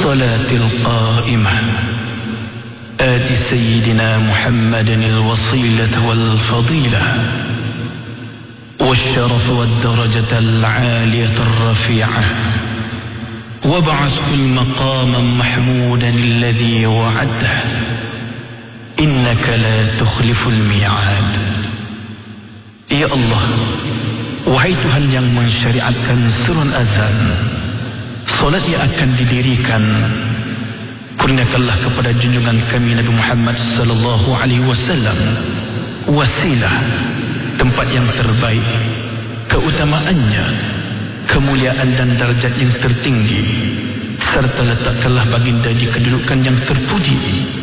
الصلاة القائمة آت سيدنا محمد الوصيلة والفضيلة والشرف والدرجة العالية الرفيعة وابعثه المقاما محمودا الذي وعده إنك لا تخلف الميعاد. Ya Allah, wahai Tuhan yang mensyariatkan surun azan, solat yang akan didirikan, kurniakanlah kepada junjungan kami Nabi Muhammad sallallahu alaihi wasallam wasilah, tempat yang terbaik, keutamaannya, kemuliaan dan darjat yang tertinggi, serta letakkanlah baginda di kedudukan yang terpuji